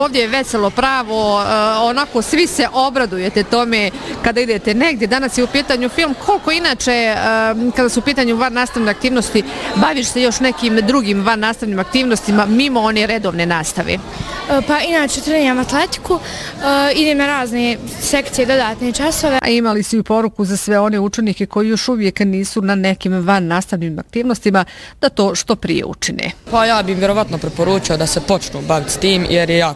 Ovdje je veselo pravo, onako svi se obradujete tome kada idete negdje. Danas je u pitanju film. Koliko inače, kada su u pitanju vannastavne aktivnosti, baviš se još nekim drugim vannastavnim aktivnostima mimo one redovne nastave? Pa inače treniram atletiku, idem na razne sekcije, dodatne časove. A imali si i poruku za sve one učenike koji još uvijek nisu na nekim vannastavnim aktivnostima da to što prije učine? Pa ja bih vjerovatno preporučio da se počnu baviti s tim jer je jako